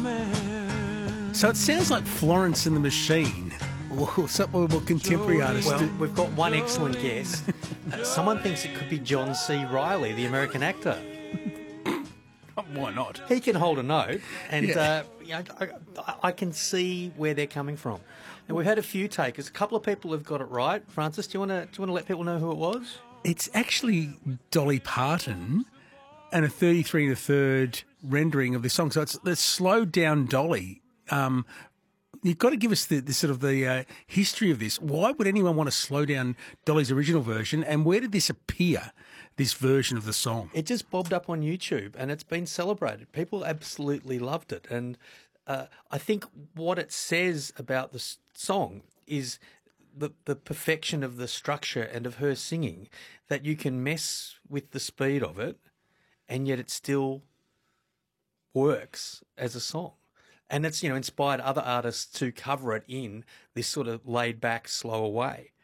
So it sounds like Florence and the Machine, or some more contemporary artists. Well, we've got one excellent guess. Someone thinks it could be John C. Reilly, the American actor. Why not? He can hold a note, and Yeah. I can see where they're coming from. And we've had a few takers. A couple of people have got it right. Francis, do you want to let people know who it was? It's actually Dolly Parton and a 33 1/3 rendering of the song. So it's the slowed down Dolly. You've got to give us the sort of the history of this. Why would anyone want to slow down Dolly's original version, and where did this appear, this version of the song? It just bobbed up on YouTube, and it's been celebrated. People absolutely loved it. And I think what it says about the song is the perfection of the structure and of her singing, that you can mess with the speed of it, and yet it still works as a song. And it's, inspired other artists to cover it in this sort of laid back, slower way.